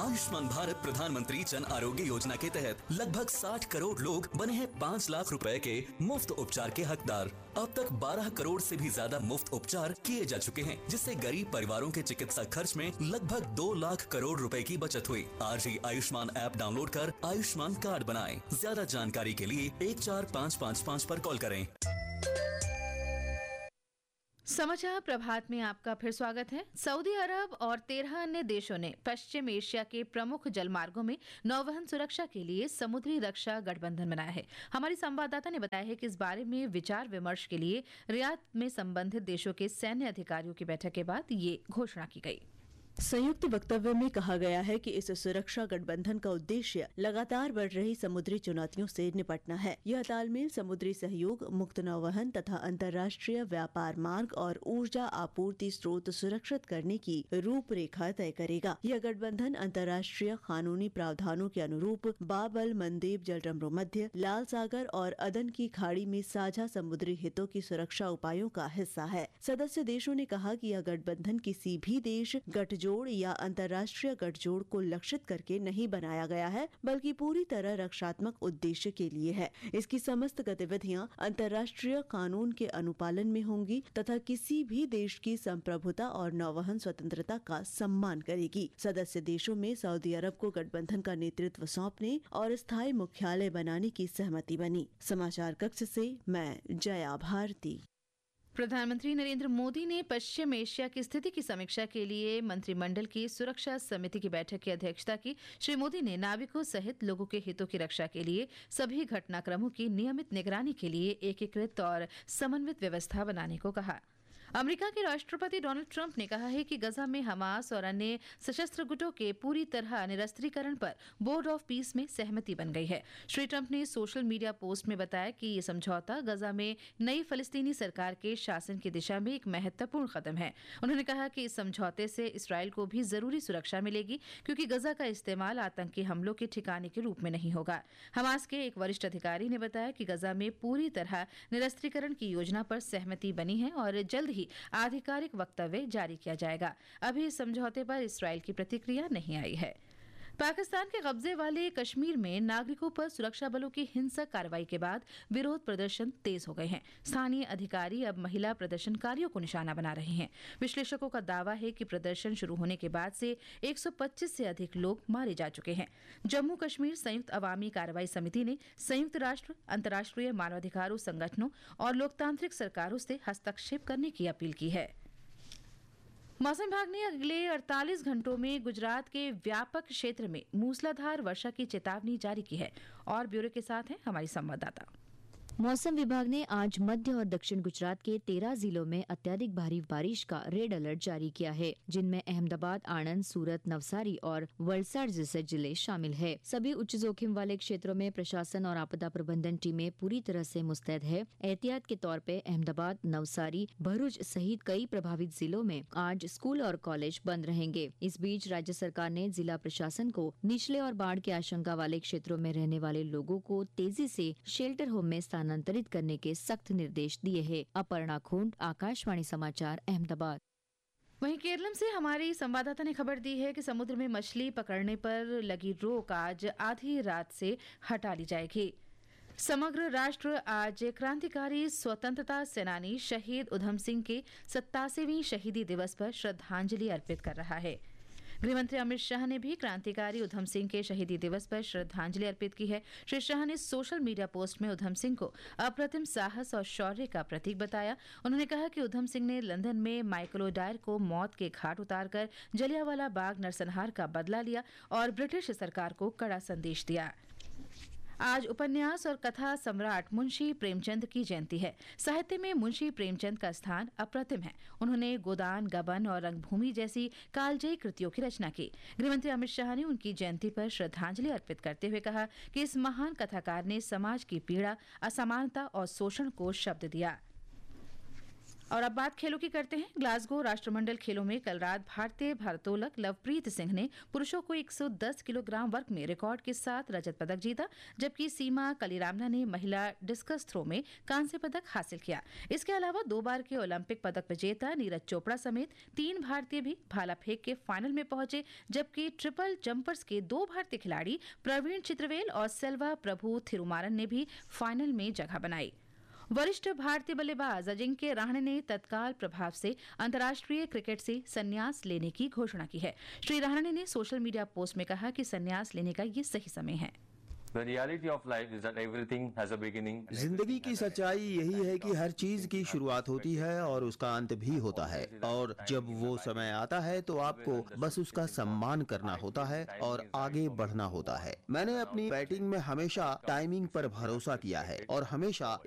आयुष्मान भारत प्रधानमंत्री जन आरोग्य योजना के तहत लगभग 60 करोड़ लोग बने हैं 5 लाख रुपए के मुफ्त उपचार के हकदार। अब तक 12 करोड़ से भी ज्यादा मुफ्त उपचार किए जा चुके हैं, जिससे गरीब परिवारों के चिकित्सा खर्च में लगभग 2 लाख करोड़ रुपए की बचत हुई। आज ही आयुष्मान ऐप डाउनलोड कर आयुष्मान कार्ड बनाएं। ज्यादा जानकारी के लिए 14555 पर कॉल करें। समाचार प्रभात में आपका फिर स्वागत है। सऊदी अरब और 13 अन्य देशों ने पश्चिम एशिया के प्रमुख जलमार्गों में नौवहन सुरक्षा के लिए समुद्री रक्षा गठबंधन बनाया है। हमारी संवाददाता ने बताया है कि इस बारे में विचार विमर्श के लिए रियाद में संबंधित देशों के सैन्य अधिकारियों की बैठक के बाद ये घोषणा की गई। संयुक्त वक्तव्य में कहा गया है कि इस सुरक्षा गठबंधन का उद्देश्य लगातार बढ़ रही समुद्री चुनौतियों से निपटना है। यह तालमेल समुद्री सहयोग, मुक्त नौवहन तथा अंतर्राष्ट्रीय व्यापार मार्ग और ऊर्जा आपूर्ति स्रोत सुरक्षित करने की रूपरेखा तय करेगा। यह गठबंधन अंतर्राष्ट्रीय कानूनी प्रावधानों के अनुरूप बाब-अल मंदेब जलडमरू मध्य, लाल सागर और अदन की खाड़ी में साझा समुद्री हितों की सुरक्षा उपायों का हिस्सा है। सदस्य देशों ने कहा कि यह गठबंधन किसी भी देश गठजोड़ या अंतर्राष्ट्रीय गठजोड़ को लक्षित करके नहीं बनाया गया है, बल्कि पूरी तरह रक्षात्मक उद्देश्य के लिए है। इसकी समस्त गतिविधियां अंतर्राष्ट्रीय कानून के अनुपालन में होंगी तथा किसी भी देश की संप्रभुता और नौवहन स्वतंत्रता का सम्मान करेगी। सदस्य देशों में सऊदी अरब को गठबंधन का नेतृत्व सौंपने और स्थायी मुख्यालय बनाने की सहमति बनी। समाचार कक्ष से मैं जया भारती। प्रधानमंत्री नरेंद्र मोदी ने पश्चिम एशिया की स्थिति की समीक्षा के लिए मंत्रिमंडल की सुरक्षा समिति की बैठक की अध्यक्षता की। श्री मोदी ने नाविकों सहित लोगों के हितों की रक्षा के लिए सभी घटनाक्रमों की नियमित निगरानी के लिए एकीकृत और समन्वित व्यवस्था बनाने को कहा। अमेरिका के राष्ट्रपति डोनाल्ड ट्रंप ने कहा है कि गजा में हमास और अन्य सशस्त्र गुटों के पूरी तरह निरस्त्रीकरण पर बोर्ड ऑफ पीस में सहमति बन गई है। श्री ट्रंप ने सोशल मीडिया पोस्ट में बताया कि ये समझौता गजा में नई फलस्तीनी सरकार के शासन की दिशा में एक महत्वपूर्ण कदम है। उन्होंने कहा कि इस समझौते से इसराइल को भी जरूरी सुरक्षा मिलेगी, क्योंकि गजा का इस्तेमाल आतंकी हमलों के ठिकाने के रूप में नहीं होगा। हमास के एक वरिष्ठ अधिकारी ने बताया कि गजा में पूरी तरह निरस्त्रीकरण की योजना पर सहमति बनी है और जल्द ही आधिकारिक वक्तव्य जारी किया जाएगा। अभी इस समझौते पर इसराइल की प्रतिक्रिया नहीं आई है। पाकिस्तान के कब्जे वाले कश्मीर में नागरिकों पर सुरक्षा बलों की हिंसक कार्रवाई के बाद विरोध प्रदर्शन तेज हो गए हैं। स्थानीय अधिकारी अब महिला प्रदर्शनकारियों को निशाना बना रहे हैं। विश्लेषकों का दावा है कि प्रदर्शन शुरू होने के बाद से 125 से अधिक लोग मारे जा चुके हैं। जम्मू कश्मीर संयुक्त अवामी कार्रवाई समिति ने संयुक्त राष्ट्र, अंतर्राष्ट्रीय मानवाधिकारों संगठनों और लोकतांत्रिक सरकारों से हस्तक्षेप करने की अपील की है। मौसम विभाग ने अगले 48 घंटों में गुजरात के व्यापक क्षेत्र में मूसलाधार वर्षा की चेतावनी जारी की है। और ब्यूरो के साथ हैं हमारी संवाददाता। मौसम विभाग ने आज मध्य और दक्षिण गुजरात के 13 जिलों में अत्यधिक भारी बारिश का रेड अलर्ट जारी किया है, जिनमें अहमदाबाद, आणंद, सूरत, नवसारी और वलसाड जैसे जिले शामिल है। सभी उच्च जोखिम वाले क्षेत्रों में प्रशासन और आपदा प्रबंधन टीमें पूरी तरह से मुस्तैद है। एहतियात के तौर पे अहमदाबाद, नवसारी, भरूच सहित कई प्रभावित जिलों में आज स्कूल और कॉलेज बंद रहेंगे। इस बीच राज्य सरकार ने जिला प्रशासन को निचले और बाढ़ की आशंका वाले क्षेत्रों में रहने वाले लोगों को तेजी से शेल्टर होम में स्थानांतरित करने के सख्त निर्देश दिए हैं। अपर्णा खूंट, आकाशवाणी समाचार, अहमदाबाद। वहीं केरलम से हमारी संवाददाता ने खबर दी है कि समुद्र में मछली पकड़ने पर लगी रोक आज आधी रात से हटा ली जाएगी। समग्र राष्ट्र आज क्रांतिकारी स्वतंत्रता सेनानी शहीद उधम सिंह के 87वें शहीदी दिवस पर श्रद्धांजलि अर्पित कर रहा है। गृहमंत्री अमित शाह ने भी क्रांतिकारी उधम सिंह के शहीदी दिवस पर श्रद्धांजलि अर्पित की है। श्री शाह ने सोशल मीडिया पोस्ट में उधम सिंह को अप्रतिम साहस और शौर्य का प्रतीक बताया। उन्होंने कहा कि उधम सिंह ने लंदन में माइकल ओडायर को मौत के घाट उतारकर जलियांवाला बाग नरसंहार का बदला लिया और ब्रिटिश सरकार को कड़ा संदेश दिया। आज उपन्यास और कथा सम्राट मुंशी प्रेमचंद की जयंती है। साहित्य में मुंशी प्रेमचंद का स्थान अप्रतिम है। उन्होंने गोदान, गबन और रंगभूमि जैसी कालजयी कृतियों की रचना की। गृहमंत्री अमित शाह ने उनकी जयंती पर श्रद्धांजलि अर्पित करते हुए कहा कि इस महान कथाकार ने समाज की पीड़ा, असमानता और शोषण को शब्द दिया। और अब बात खेलों की करते हैं। ग्लासगो राष्ट्रमंडल खेलों में कल रात भारतीय भारोत्तोलक लवप्रीत सिंह ने पुरुषों को 110 किलोग्राम वर्ग में रिकॉर्ड के साथ रजत पदक जीता, जबकि सीमा कलीरामना ने महिला डिस्कस थ्रो में कांस्य पदक हासिल किया। इसके अलावा 2 बार के ओलंपिक पदक विजेता नीरज चोपड़ा समेत 3 भारतीय भी भाला फेंक के फाइनल में पहुंचे, जबकि ट्रिपल जंपर्स के 2 भारतीय खिलाड़ी प्रवीण चित्रवेल और सेल्वा प्रभु थिरुमारन ने भी फाइनल में जगह बनाई। वरिष्ठ भारतीय बल्लेबाज अजिंक्य रहाणे ने तत्काल प्रभाव से अंतर्राष्ट्रीय क्रिकेट से संन्यास लेने की घोषणा की है। श्री रहाणे ने सोशल मीडिया पोस्ट में कहा कि संन्यास लेने का ये सही समय है। The reality of life is that everything has a beginning. जिंदगी की सच्चाई यही है कि हर चीज की शुरुआत होती है और उसका अंत भी होता है, और जब वो समय आता है तो आपको बस उसका सम्मान करना होता है और आगे बढ़ना होता है। मैंने अपनी बैटिंग में हमेशा टाइमिंग पर भरोसा किया है और हमेशा